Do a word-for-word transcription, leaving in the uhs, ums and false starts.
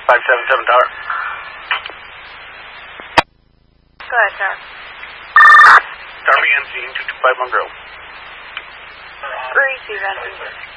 five seven seven Tower. Go ahead, sir. Tower begins, two two five one Grove. Receive entry.